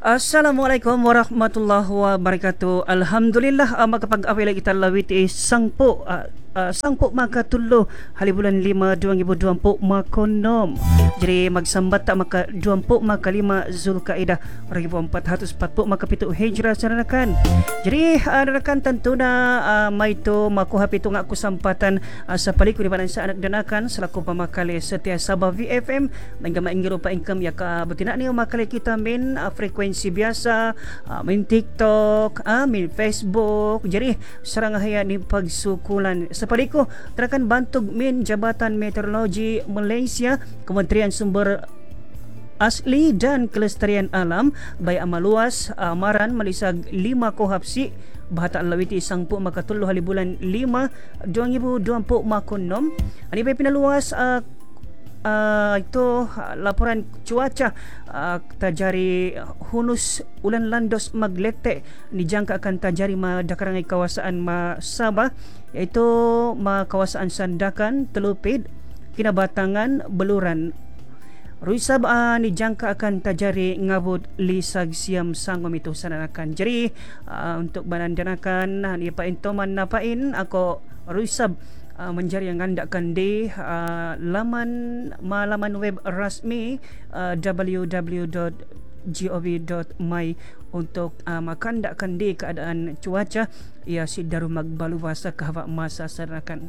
Assalamualaikum warahmatullahi wabarakatuh. Alhamdulillah makapag-away lagi kita lawiti sangpo maka tulo hali bulan 5 2020 makonom. Jadi magsambat ta maka 20 maka 5 Zulkaidah 1440 maka 7 Hijrah saranakan. Jadi rekan tentu na may to makuha pito nga kesempatan sa paliko di sa anak danakan selaku pamakali setia Sabah VFM nang maingiro pa income ya ka betina niyo makali kita min frekuensi biasa min TikTok min Facebook. Jadi sarang haya ni pagsukulan sa paliko terakan bantog min Jabatan Meteorologi Malaysia, Kementerian Sumber Asli dan Kelestarian Alam bay amaluas amaran malisag 5 kohapsi bahataan lawiti sangpo makatulo hali bulan 5 2020 makonom. Ani bay pinaluas ito laporan cuaca tajari hunus ulan landos maglete ni jangka akan tajari madakarangay kawasaan Sabah iaitu kawasaan Sandakan, Telupid, Kinabatangan, Beluran. Ruisab ni jangka akan tajari ngabot lisag siam sangom ito sananakan. Jadi untuk banandanakan ni paintoman na pain ako ruisab menjadi yang andakan di malaman web rasmi www.gov.my untuk makandakan di keadaan cuaca ia sidaru magbaluwasa kahwa masa sarakan.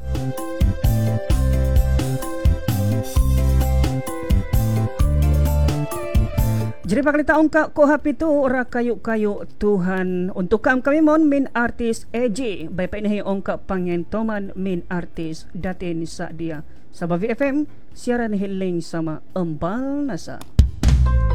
Jadi pakalita ongka ko hapito ora kayo Tuhan untuk kami mon min artis EJ bay pa inahi ongka pangentoman min artis datin sa dia Sabah VFM siaran hiling sama embal nasa.